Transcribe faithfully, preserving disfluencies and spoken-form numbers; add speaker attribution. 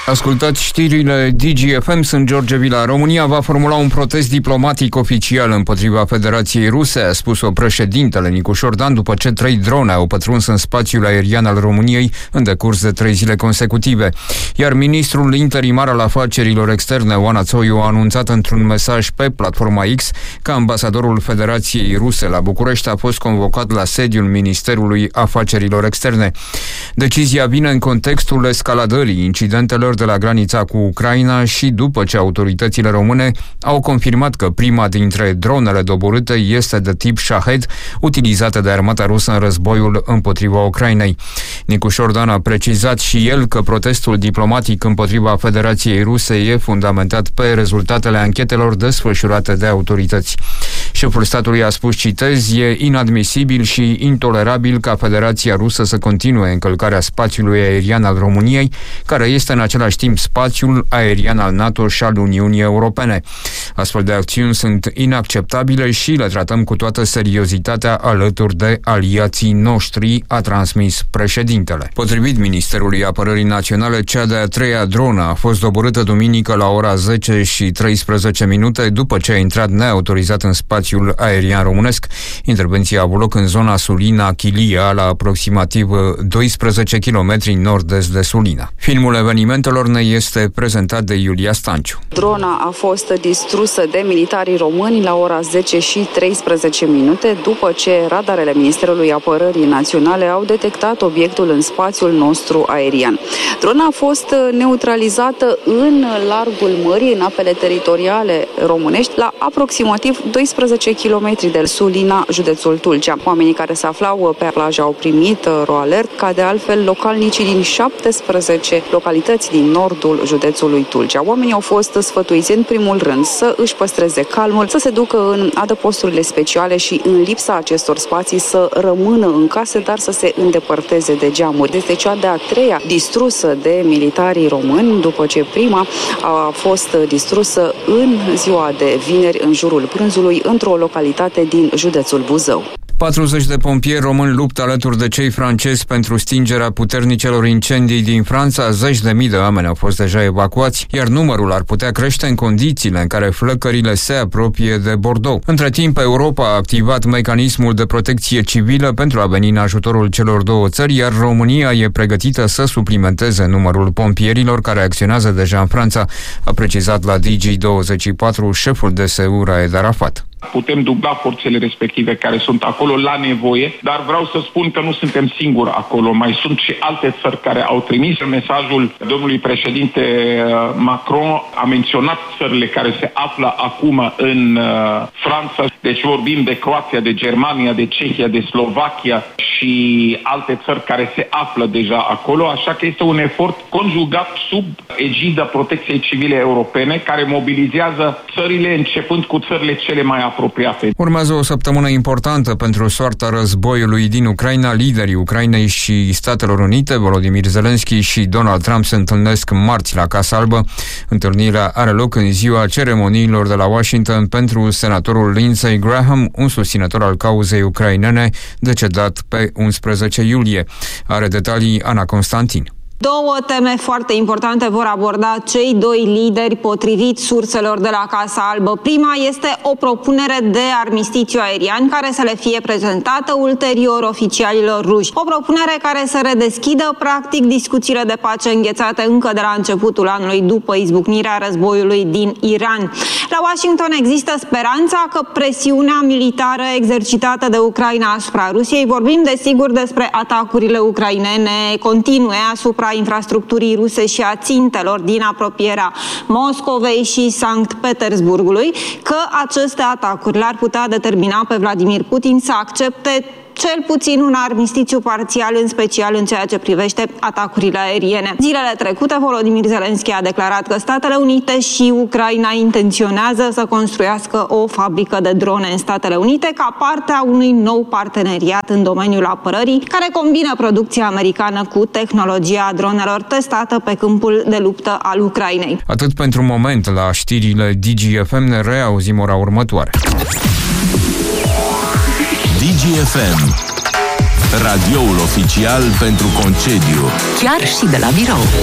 Speaker 1: Ascultați știrile D G F M, sunt George Vila. România va formula un protest diplomatic oficial împotriva Federației Ruse, a spus-o președintele Nicu Șordan, după ce trei drone au pătruns în spațiul aerian al României în decurs de trei zile consecutive. Iar ministrul interimar al afacerilor externe, Oana Țoiu, a anunțat într-un mesaj pe platforma X că ambasadorul Federației Ruse la București a fost convocat la sediul Ministerului Afacerilor Externe. Decizia vine în contextul escaladării incidentelor de la granița cu Ucraina și după ce autoritățile române au confirmat că prima dintre dronele doborâte este de tip Shahed, utilizată de armata rusă în războiul împotriva Ucrainei. Nicu Șordan a precizat și el că protestul diplomatic împotriva Federației Ruse e fundamentat pe rezultatele anchetelor desfășurate de autorități. Șeful statului a spus, citez, e inadmisibil și intolerabil ca Federația Rusă să continue încălcarea spațiului aerian al României, care este în același timp spațiul aerian al NATO și al Uniunii Europene. Astfel de acțiuni sunt inacceptabile și le tratăm cu toată seriozitatea alături de aliații noștri, a transmis președintele. Potrivit Ministerului Apărării Naționale, cea de-a treia dronă a fost doborâtă duminică la ora zece și treisprezece minute după ce a intrat neautorizat în spațiul aerian românesc. Intervenția a avut loc în zona Sulina-Chilia, la aproximativ doisprezece kilometri nord-est de Sulina. Filmul evenimentelor ne este prezentat de Iulia Stanciu.
Speaker 2: Drona a fost distrusă de militarii români la ora zece și treisprezece minute, după ce radarele Ministerului Apărării Naționale au detectat obiectul în spațiul nostru aerian. Drona a fost neutralizată în largul mării, în apele teritoriale românești, la aproximativ doisprezece kilometri de Sulina, județul Tulcea. Oamenii care se aflau pe plajă au primit ro-alert, ca de altfel localnicii din șaptesprezece localități din nordul județului Tulcea. Oamenii au fost sfătuiți în primul rând să își păstreze calmul, să se ducă în adăposturile speciale și în lipsa acestor spații să rămână în case, dar să se îndepărteze de geamuri. Este cea de-a treia distrusă de militarii români, după ce prima a fost distrusă în ziua de vineri, în jurul prânzului, într-o localitate din județul Buzău.
Speaker 1: patruzeci de pompieri români luptă alături de cei francezi pentru stingerea puternicelor incendii din Franța. Zeci de mii de oameni au fost deja evacuați, iar numărul ar putea crește în condițiile în care flăcările se apropie de Bordeaux. Între timp, Europa a activat mecanismul de protecție civilă pentru a veni în ajutorul celor două țări, iar România e pregătită să suplimenteze numărul pompierilor care acționează deja în Franța, a precizat la D G douăzeci și patru șeful D S U Raed Arafat.
Speaker 3: Putem dubla forțele respective care sunt acolo la nevoie, dar vreau să spun că nu suntem singuri acolo. Mai sunt și alte țări care au trimis mesajul domnului președinte Macron. A menționat țările care se află acum în Franța. Deci vorbim de Croația, de Germania, de Cehia, de Slovacia și alte țări care se află deja acolo. Așa că este un efort conjugat sub egida protecției civile europene care mobilizează țările începând cu țările cele mai apropiate.
Speaker 1: Urmează o săptămână importantă pentru soarta războiului din Ucraina. Liderii Ucrainei și Statelor Unite, Volodymyr Zelensky și Donald Trump, se întâlnesc marți la Casa Albă. Întâlnirea are loc în ziua ceremoniilor de la Washington pentru senatorul Lindsey Graham, un susținător al cauzei ucrainene, decedat pe unsprezece iulie. Are detalii Ana Constantin.
Speaker 4: Două teme foarte importante vor aborda cei doi lideri potrivit surselor de la Casa Albă. Prima este o propunere de armistițiu aerian care să le fie prezentată ulterior oficialilor ruși. O propunere care să redeschidă practic discuțiile de pace înghețate încă de la începutul anului după izbucnirea războiului din Iran. La Washington există speranța că presiunea militară exercitată de Ucraina asupra Rusiei, vorbim desigur despre atacurile ucrainene continue asupra infrastructurii ruse și a țintelor din apropierea Moscovei și Sankt Petersburgului, că aceste atacuri l-ar putea determina pe Vladimir Putin să accepte cel puțin un armistițiu parțial, în special în ceea ce privește atacurile aeriene. Zilele trecute, Volodymyr Zelensky a declarat că Statele Unite și Ucraina intenționează să construiască o fabrică de drone în Statele Unite ca parte a unui nou parteneriat în domeniul apărării, care combină producția americană cu tehnologia dronelor testată pe câmpul de luptă al Ucrainei.
Speaker 1: Atât pentru moment la știrile D G F M, ne reauzim ora următoare.
Speaker 5: D G F M, radioul oficial pentru concediu.
Speaker 6: Chiar și de la birou.